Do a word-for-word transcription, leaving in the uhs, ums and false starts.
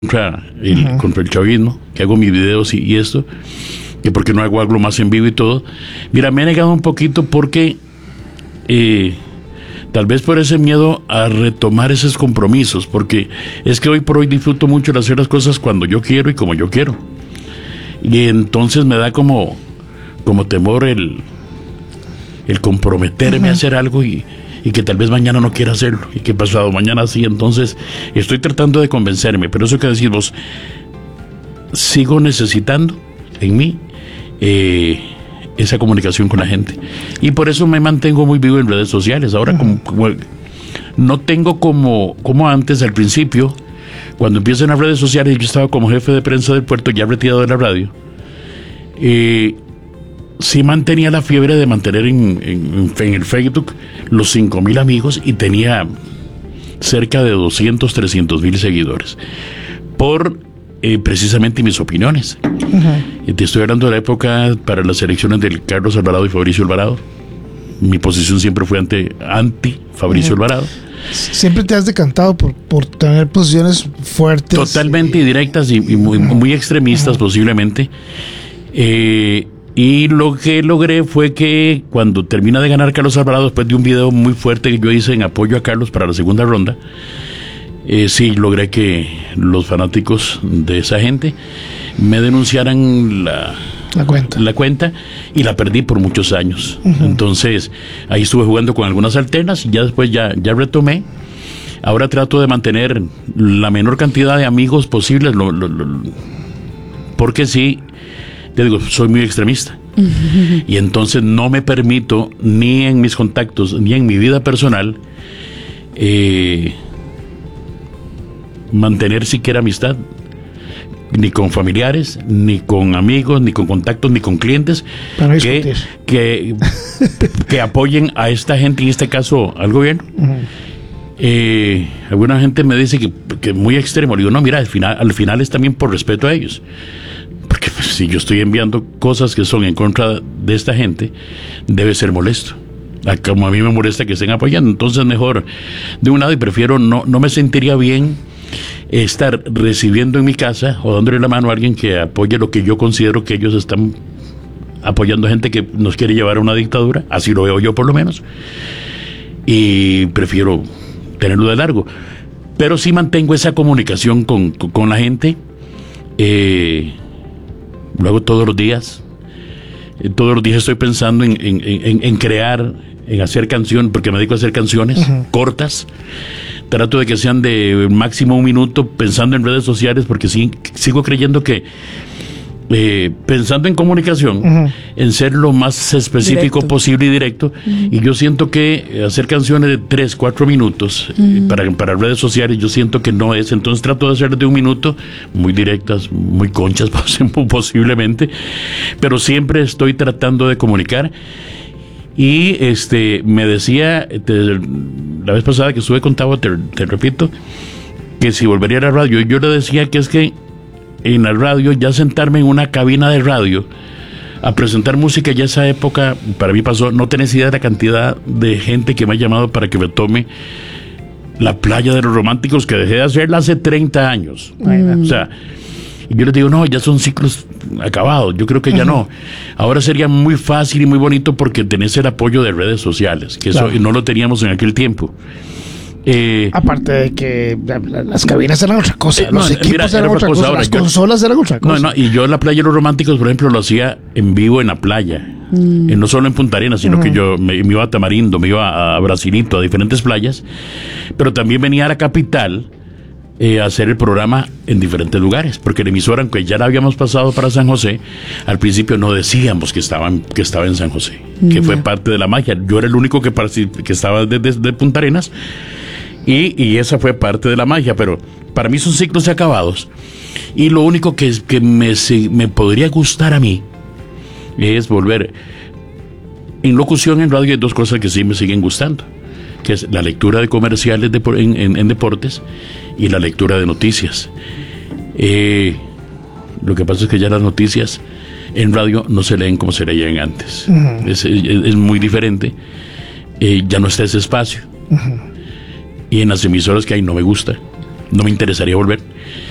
contra el, uh-huh. contra el chavismo, que hago mis videos y, y esto, que porque no hago algo más en vivo y todo. Mira, me he negado un poquito porque eh, tal vez por ese miedo a retomar esos compromisos, porque es que hoy por hoy disfruto mucho de hacer las cosas cuando yo quiero y como yo quiero, y entonces me da como como temor el el comprometerme uh-huh. a hacer algo y y que tal vez mañana no quiera hacerlo, y que pasado mañana sí. Entonces estoy tratando de convencerme, pero eso que decís vos, sigo necesitando en mí eh, esa comunicación con la gente, y por eso me mantengo muy vivo en redes sociales. Ahora, uh-huh. como, como no tengo como, como antes, al principio, cuando empiezan las redes sociales, yo estaba como jefe de prensa del puerto, ya retirado de la radio, eh, sí mantenía la fiebre de mantener en, en, en el Facebook los cinco mil amigos, y tenía cerca de doscientos, trescientos mil seguidores por eh, precisamente mis opiniones. Uh-huh. Y te estoy hablando de la época para las elecciones del Carlos Alvarado y Fabricio Alvarado. Mi posición siempre fue ante, anti Fabricio uh-huh. Alvarado. Siempre te has decantado por, por tener posiciones fuertes, totalmente y, directas y, y muy, uh-huh. muy extremistas, uh-huh. posiblemente. Eh Y lo que logré fue que cuando termina de ganar Carlos Alvarado, después de un video muy fuerte que yo hice en apoyo a Carlos para la segunda ronda, eh, sí logré que los fanáticos de esa gente me denunciaran la, la, cuenta. la cuenta, y la perdí por muchos años. Uh-huh. Entonces ahí estuve jugando con algunas alternas, y ya después ya, ya retomé. Ahora trato de mantener la menor cantidad de amigos posibles, lo, lo, lo, porque sí, te digo, soy muy extremista. Uh-huh. Y entonces no me permito, ni en mis contactos, ni en mi vida personal, eh, mantener siquiera amistad, ni con familiares, ni con amigos, ni con contactos, ni con clientes que, que, que apoyen a esta gente, en este caso al gobierno. Uh-huh. Eh, alguna gente me dice que, que es muy extremo. Le digo, no, mira, al final, al final es también por respeto a ellos. Porque pues, si yo estoy enviando cosas que son en contra de esta gente, debe ser molesto. Como a mí me molesta que estén apoyando, entonces mejor de un lado, y prefiero, no, no me sentiría bien estar recibiendo en mi casa o dándole la mano a alguien que apoye lo que yo considero que ellos están apoyando, a gente que nos quiere llevar a una dictadura, así lo veo yo por lo menos, y prefiero tenerlo de largo. Pero sí mantengo esa comunicación con, con, con la gente. eh Luego todos los días, eh, todos los días estoy pensando en, en, en, en crear, en hacer canciones, porque me dedico a hacer canciones uh-huh. cortas. Trato de que sean de máximo un minuto, pensando en redes sociales, porque sí, sigo creyendo que eh, pensando en comunicación, uh-huh. en ser lo más específico directo. posible y directo, uh-huh. y yo siento que hacer canciones de tres, cuatro minutos uh-huh. eh, para, para redes sociales, yo siento que no es. Entonces trato de hacer de un minuto, muy directas, muy conchas posiblemente, pero siempre estoy tratando de comunicar. Y este me decía te, la vez pasada que estuve con Tavo, te, te repito, que si volvería a la radio, yo le decía que es que en la radio, ya sentarme en una cabina de radio a presentar música, ya esa época para mí pasó. No tenés idea de la cantidad de gente que me ha llamado para que me tome la playa de los románticos, que dejé de hacerla hace treinta años. Mm. O sea, y yo les digo, no, ya son ciclos acabados, yo creo que ya uh-huh. no. Ahora sería muy fácil y muy bonito porque tenés el apoyo de redes sociales, que claro. eso no lo teníamos en aquel tiempo. Eh, Aparte de que las cabinas eran otra cosa, eh, los no, equipos mira, eran otra cosa, cosa las yo, consolas eran otra cosa. No, no, y yo en la playa de los románticos, por ejemplo, lo hacía en vivo en la playa, mm. y no solo en Punta Arenas, sino mm. que yo me, me iba a Tamarindo, me iba a Brasilito, a diferentes playas, pero también venía a la capital eh, a hacer el programa en diferentes lugares, porque la emisora, aunque ya la habíamos pasado para San José, al principio no decíamos que estaban que estaba en San José, mm. que fue parte de la magia. Yo era el único que, que estaba desde de, de Punta Arenas. Y, y esa fue parte de la magia, pero para mí son ciclos acabados. Y lo único que, que me, me podría gustar a mí es volver. En locución, en radio, hay dos cosas que sí me siguen gustando, que es la lectura de comerciales de, en, en, en deportes, y la lectura de noticias. Eh, lo que pasa es que ya las noticias en radio no se leen como se leían antes. Uh-huh. es, es, es muy diferente. Eh, ya no está ese espacio. Uh-huh. Y en las emisoras que hay no me gusta, no me interesaría volver.